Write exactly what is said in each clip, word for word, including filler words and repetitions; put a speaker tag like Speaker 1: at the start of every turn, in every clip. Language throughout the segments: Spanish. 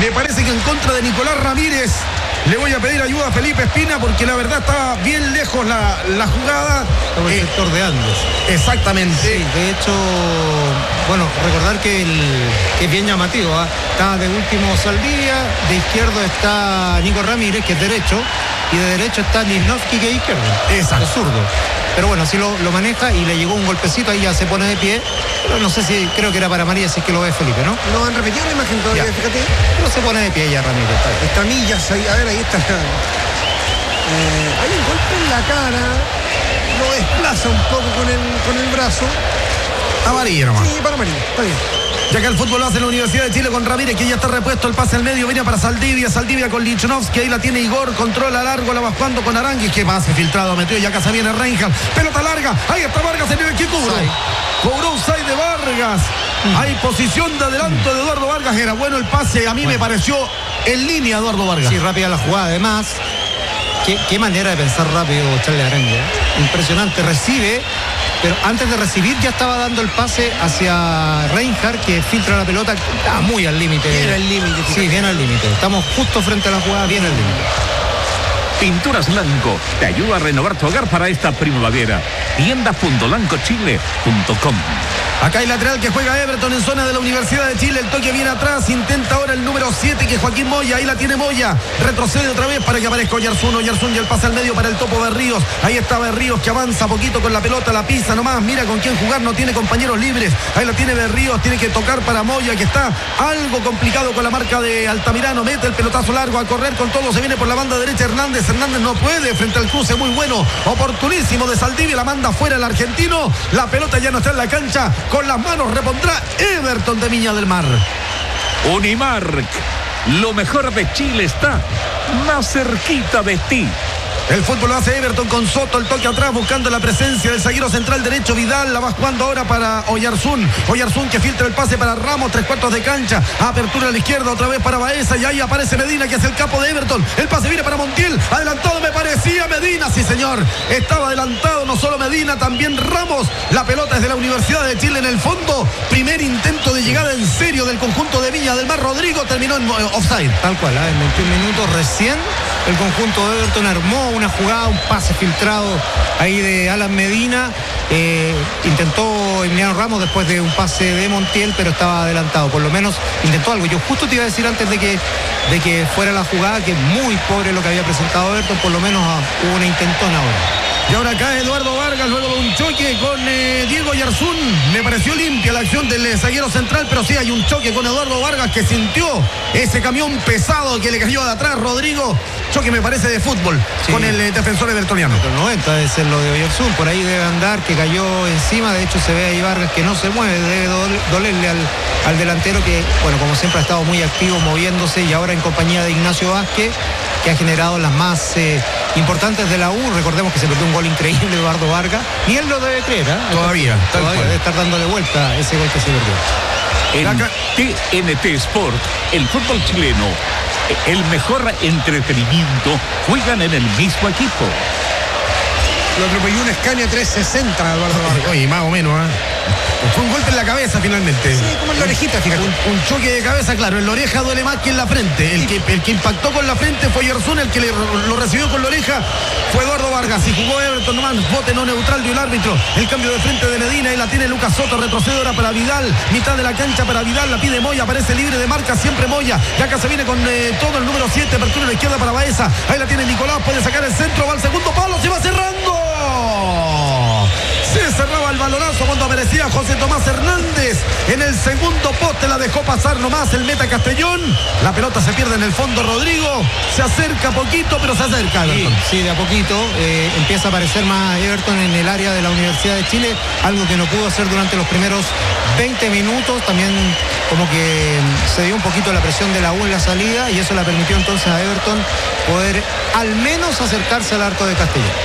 Speaker 1: Me parece que en contra de Nicolás Ramírez le voy a pedir ayuda a Felipe Espina porque la verdad estaba bien lejos la, la jugada.
Speaker 2: Como el eh, sector de Andes.
Speaker 1: Exactamente.
Speaker 2: Sí, de hecho, bueno, recordar que, el, que es bien llamativo, ¿eh? Está de último Saldivia, de izquierdo está Nico Ramírez, que es derecho, y de derecho está Lichnowsky, que es izquierdo.
Speaker 1: Exacto.
Speaker 2: Es zurdo. Pero bueno, así lo, lo maneja y le llegó un golpecito, ahí ya se pone de pie. Pero no sé si, creo que era para María, si es que lo ve Felipe, ¿no?
Speaker 3: No han repetido la imagen todavía,
Speaker 2: ya.
Speaker 3: Fíjate.
Speaker 2: Pero se pone de pie ya Ramírez.
Speaker 3: Está Millas ahí, a ver, ahí está. Eh, hay un golpe en la cara, lo desplaza un poco con el, con el brazo.
Speaker 1: Amarilla nomás.
Speaker 3: Sí, para María, está bien.
Speaker 1: Ya que el fútbol lo hace la Universidad de Chile con Ramírez, que ya está repuesto, el pase al medio, viene para Saldivia, Saldivia con Lichnowsky, ahí la tiene Igor, controla largo, la va jugando con Aranguis, que pase filtrado, metió, ya acá se viene Reinhardt, pelota larga, ahí está Vargas, en el que cubre, cobró un side de Vargas, mm. hay posición de adelanto de Eduardo Vargas, era bueno el pase, a mí bueno. me pareció en línea Eduardo Vargas.
Speaker 2: Sí, rápida la jugada, además, qué, qué manera de pensar rápido Charlie Aranguis, ¿eh? Impresionante, recibe, pero antes de recibir ya estaba dando el pase hacia Reinhardt, que filtra la pelota, está muy al límite.
Speaker 3: Bien al límite.
Speaker 2: Sí, bien al límite. Estamos justo frente a la jugada, bien al límite.
Speaker 4: Pinturas Lanco te ayuda a renovar tu hogar para esta primavera. tiendas punto lanco chile punto com.
Speaker 1: Acá hay lateral que juega Everton en zona de la Universidad de Chile. El toque viene atrás. Intenta ahora el número siete, que es Joaquín Moya. Ahí la tiene Moya. Retrocede otra vez para que aparezca Oyarzún. Oyarzún y el pase al medio para el topo Berríos. Ahí está Berríos, que avanza poquito con la pelota. La pisa nomás. Mira con quién jugar. No tiene compañeros libres. Ahí la tiene Berríos. Tiene que tocar para Moya, que está algo complicado con la marca de Altamirano. Mete el pelotazo largo a correr con todo. Se viene por la banda derecha Hernández. Hernández no puede frente al cruce. Muy bueno. Oportunísimo de Saldivia. La manda fuera el argentino. La pelota ya no está en la cancha. Con las manos repondrá Everton de Viña del Mar.
Speaker 4: Unimark, lo mejor de Chile está más cerquita de ti.
Speaker 1: El fútbol lo hace Everton con Soto, el toque atrás buscando la presencia del zaguero central derecho Vidal, la va jugando ahora para Oyarzún, Oyarzún que filtra el pase para Ramos, tres cuartos de cancha, apertura a la izquierda otra vez para Baeza y ahí aparece Medina, que es el capo de Everton, el pase viene para Montiel, adelantado me parecía Medina, sí señor, estaba adelantado no solo Medina, también Ramos, la pelota es de la Universidad de Chile en el fondo, primer intento de llegada en serio del conjunto de Viña del Mar, Rodrigo terminó en offside.
Speaker 2: Tal cual, ¿eh? en veintiún minutos recién el conjunto de Everton armó una jugada, un pase filtrado ahí de Alan Medina, eh, intentó Emiliano Ramos después de un pase de Montiel, pero estaba adelantado, por lo menos intentó algo. Yo justo te iba a decir antes de que, de que fuera la jugada que muy pobre lo que había presentado Everton, por lo menos hubo una intentona ahora.
Speaker 1: Y ahora acá Eduardo Vargas, luego de un choque con eh, Diego Oyarzún. Me pareció limpia la acción del eh, zaguero central, pero sí hay un choque con Eduardo Vargas que sintió ese camión pesado que le cayó de atrás, Rodrigo. Choque me parece de fútbol, sí, con el eh, defensor evertoniano.
Speaker 2: noventa debe ser lo de Oyarzún, por ahí debe andar, que cayó encima. De hecho se ve ahí Vargas que no se mueve, debe dolerle al, al delantero que, bueno, como siempre ha estado muy activo moviéndose y ahora en compañía de Ignacio Vázquez, que ha generado las más eh, importantes de la U. Recordemos que se perdió un gol increíble Eduardo Vargas, y él lo debe creer, ¿eh?
Speaker 1: Todavía,
Speaker 2: todavía debe estar dándole vuelta a ese gol que se perdió.
Speaker 4: En T N T Sport, el fútbol chileno, el mejor entretenimiento, juegan en el mismo equipo.
Speaker 3: Lo atropelló un Scania trescientos sesenta, Eduardo Vargas.
Speaker 1: Oye, más o menos, ¿eh? Fue un golpe en la cabeza finalmente.
Speaker 3: Sí, como en la orejita, fíjate.
Speaker 1: Un, un choque de cabeza, claro. En la oreja duele más que en la frente. El que, el que impactó con la frente fue Oyarzún, el que le, lo recibió con la oreja fue Eduardo Vargas. Y jugó Everton nomás, bote no neutral dio el árbitro. El cambio de frente de Medina, y la tiene Lucas Soto, retrocede ahora para Vidal. Mitad de la cancha para Vidal, la pide Moya, aparece libre de marca, siempre Moya. Y acá se viene con eh, todo el número siete, apertura a la izquierda para Baeza. Ahí la tiene Nicolás, puede sacar el centro, va al segundo palo, se va cerrando. Se cerraba el balonazo cuando aparecía José Tomás Hernández en el segundo poste, la dejó pasar nomás el meta Castellón. La pelota se pierde en el fondo, Rodrigo se acerca poquito, pero se acerca Everton.
Speaker 2: Sí, sí, de a poquito eh, empieza a aparecer más Everton en el área de la Universidad de Chile, algo que no pudo hacer durante los primeros veinte minutos. También como que se dio un poquito la presión de la U en la salida, y eso le permitió entonces a Everton poder al menos acercarse al arco de Castellón.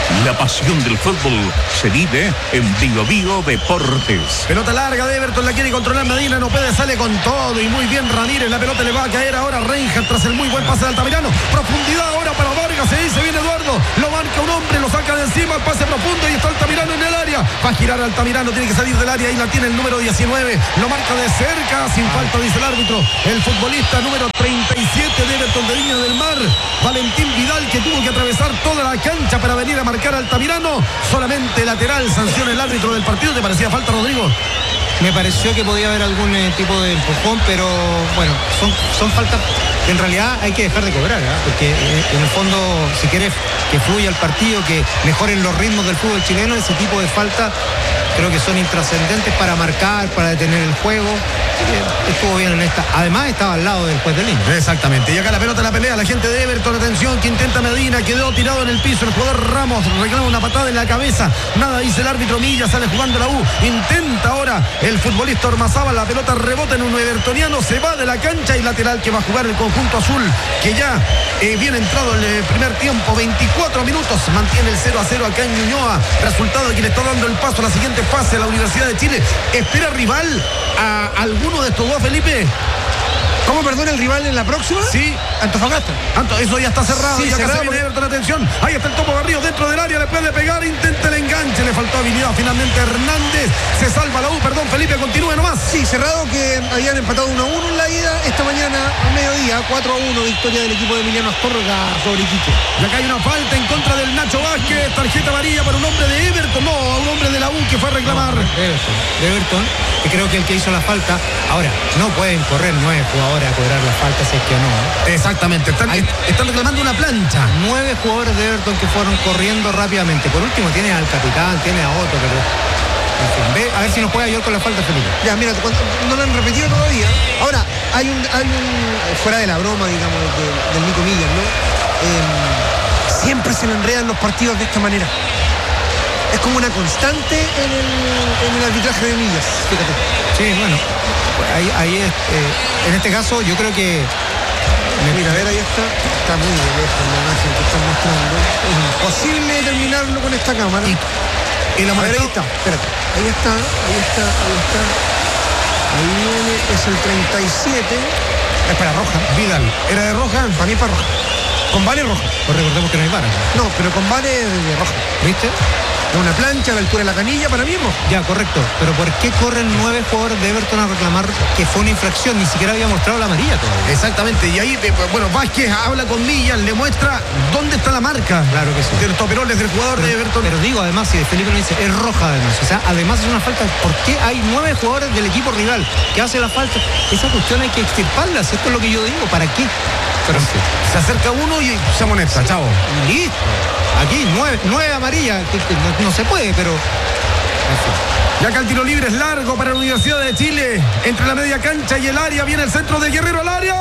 Speaker 4: La pasión del fútbol se vive en Bio Bio Deportes.
Speaker 1: Pelota larga de Everton, la quiere controlar Medina, no puede, sale con todo y muy bien Ramírez, la pelota le va a caer ahora a Reinhardt tras el muy buen pase de Altamirano, profundidad ahora para Vargas, se dice, viene Eduardo, lo marca un hombre, lo saca de encima, el pase profundo y está Altamirano en el área, va a girar Altamirano, tiene que salir del área, ahí la tiene el número diecinueve, lo marca de cerca, sin falta dice el árbitro, el futbolista número treinta y siete de Everton de Viña del Mar, Valentín Vidal, que tuvo que atravesar toda la cancha para venir a marcar a Altamirano, solamente lateral, sanciona el árbitro del partido. ¿Te parecía falta, Rodrigo?
Speaker 2: Me pareció que podía haber algún eh, tipo de empujón, pero bueno, son, son faltas que en realidad hay que dejar de cobrar, ¿eh? Porque eh, en el fondo, si quieres que fluya el partido, que mejoren los ritmos del fútbol chileno, ese tipo de faltas creo que son intrascendentes para marcar, para detener el juego. Eh, estuvo bien en esta. Además estaba al lado del juez del línea.
Speaker 1: Exactamente. Y acá la pelota, la pelea, la gente de Everton, atención, que intenta Medina, quedó tirado en el piso, el jugador Ramos reclama una patada en la cabeza, nada dice el árbitro, Milla sale jugando la U, intenta ahora el futbolista Ormazábal, la pelota rebota en un evertoniano, se va de la cancha y lateral que va a jugar el conjunto azul, que ya eh, viene entrado el eh, primer tiempo, veinticuatro minutos, mantiene el cero a cero acá en Ñuñoa, resultado de que le está dando el paso a la siguiente fase a la Universidad de Chile. ¿Espera rival a alguno de estos dos, Felipe?
Speaker 3: ¿Cómo perdona el rival en la próxima?
Speaker 1: Sí.
Speaker 3: Antofagasta.
Speaker 1: Anto, eso ya está cerrado.
Speaker 3: Sí,
Speaker 1: y acá
Speaker 3: cerrado
Speaker 1: se viene
Speaker 3: porque...
Speaker 1: Everton, atención. Ahí está el Topo Barrios dentro del área, le puede pegar, intenta el enganche, le faltó habilidad finalmente Hernández. Se salva la U, perdón, Felipe, continúe nomás.
Speaker 3: Sí, cerrado, que habían empatado uno a uno en la ida. Esta mañana, al mediodía, cuatro a uno, victoria del equipo de Emiliano Astorga sobre Iquique.
Speaker 1: Y acá hay una falta en contra del Nacho Vázquez, tarjeta amarilla para un hombre de Everton, no, a un hombre de la U que fue a reclamar.
Speaker 2: No, de Everton, de Everton, que creo que el que hizo la falta. Ahora, no pueden correr nueve jugadores a cobrar la falta, si es que no. ¿eh?
Speaker 1: Exactamente, están,
Speaker 2: Hay...
Speaker 1: están reclamando una plancha.
Speaker 2: Nueve jugadores de Everton que fueron corriendo rápidamente. Por último tiene al capitán, tiene a Otto, pero en fin, ve a ver si nos puede ayudar con la falta, Felipe.
Speaker 3: Ya, mira, no lo han repetido todavía. Ahora, hay un, hay un fuera de la broma, digamos, de, del Nico Millas, ¿no? Eh, siempre se le enredan los partidos de esta manera. Es como una constante en el, en el arbitraje de Millas, fíjate.
Speaker 2: Sí, bueno, ahí, ahí es, eh, en este caso yo creo que...
Speaker 3: Mira, a ver, ahí está, está muy de lejos la imagen que están mostrando. Es imposible terminarlo con esta cámara.
Speaker 1: Y, y la
Speaker 3: a ver, ahí está, espérate, ahí está, ahí está, ahí está. Ahí viene, es el treinta y siete.
Speaker 1: es para Roja. Vidal, ¿era de Roja?
Speaker 3: Para mí es para Roja. Con Vale Roja.
Speaker 2: Pues recordemos que no hay vara.
Speaker 3: No, pero con Vale es de Roja.
Speaker 2: ¿Viste?
Speaker 3: Es una plancha a la altura de la canilla, para mí es Roja.
Speaker 2: Ya, correcto. Pero ¿por qué corren nueve jugadores de Everton a reclamar que fue una infracción? Ni siquiera había mostrado la amarilla todavía.
Speaker 1: Exactamente, y ahí, bueno, Vázquez habla con Millas, le muestra dónde está la marca.
Speaker 2: Claro que sí.
Speaker 1: De los toperoles del jugador
Speaker 2: Pero,
Speaker 1: de Everton.
Speaker 2: pero digo, además, si Felipe lo dice, es roja además. O sea, además es una falta. ¿Por qué hay nueve jugadores del equipo rival que hace la falta? Esa cuestión hay que extirparla. Esto es lo que yo digo. ¿Para qué? Pero sí.
Speaker 1: Se acerca uno y se amonesta, chavo.
Speaker 2: Listo. Aquí, nueve, nueve amarillas. Que, que no, no se puede, pero...
Speaker 1: Y acá el tiro libre es largo para la Universidad de Chile. Entre la media cancha y el área viene el centro de Guerrero al área.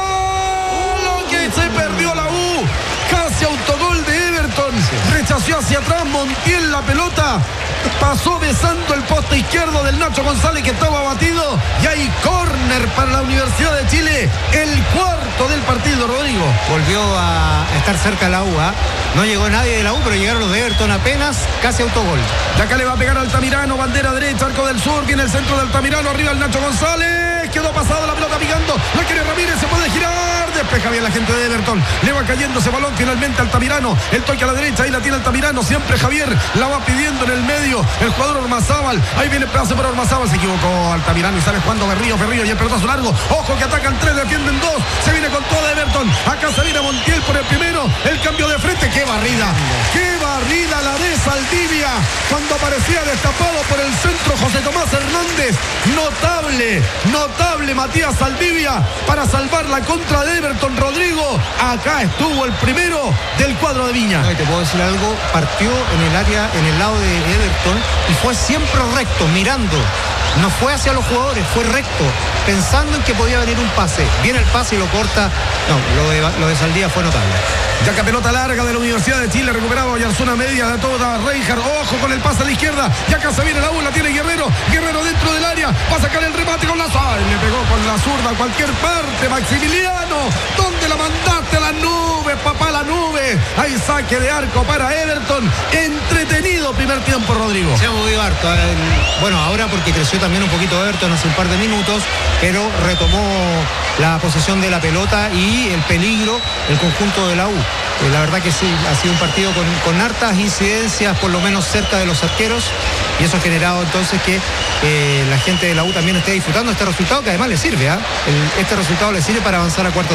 Speaker 1: Lo que se perdió la U. Casi autogol de Everton. Rechazó hacia atrás Montiel la pelota. Pasó besando el poste izquierdo del Nacho González, que estaba abatido. Y hay córner para la Universidad de Chile. El cuarto del partido, Rodrigo.
Speaker 2: Volvió a estar cerca la U. ¿eh? No llegó nadie de la U, pero llegaron los de Everton apenas, casi autogol.
Speaker 1: Y acá le va a pegar Altamirano, bandera derecha, arco del sur, viene el centro de Altamirano, arriba el Nacho González, quedó pasado la pelota picando, la quiere Ramírez, se puede girar, despeja bien la gente de Everton, le va cayendo ese balón finalmente Altamirano, el toque a la derecha, ahí la tiene Altamirano, siempre Javier, la va pidiendo en el medio, el jugador Ormazábal, ahí viene el pase para Ormazábal, se equivocó Altamirano y sale jugando Berrío, Berrío y el pelotazo largo, ojo que atacan tres, defienden dos, se viene con todo Everton, acá se viene Montiel por el primero, el cambio de frente, qué barrida, qué barrida la de Saldivia, cuando aparecía destapado por el centro José Tomás Hernández, notable, notable Matías Saldivia para salvar la contra de Everton. Rodrigo, acá estuvo el primero del cuadro de Viña.
Speaker 2: No, y te puedo decir algo, partió en el área, en el lado de Everton y fue siempre recto, mirando. No fue hacia los jugadores, fue recto, pensando en que podía venir un pase. Viene el pase y lo corta. No, lo de, lo de Saldivia fue notable.
Speaker 1: Ya que pelota larga de la Universidad de Chile, recuperaba Oyarzuna media de toda Reinhardt. Ojo con el pase a la izquierda. Y acá se viene la U, la tiene Guerrero. Guerrero dentro del área. Va a sacar el remate con la zurda. Le pegó con la zurda a cualquier parte. Maximiliano, ¿dónde la mandaste a las nubes, papá? la nube. Hay saque de arco para Everton. Entretenido primer tiempo, Rodrigo.
Speaker 2: Se ha movido harto. Bueno, ahora porque creció también un poquito Everton hace un par de minutos, pero retomó la posesión de la pelota y el peligro el conjunto de la U. Eh, la verdad que sí, ha sido un partido con, con hartas incidencias, por lo menos cerca de los arqueros, y eso ha generado entonces que eh, la gente de la U también esté disfrutando este resultado, que además le sirve, ¿eh? El, este resultado le sirve para avanzar a cuartos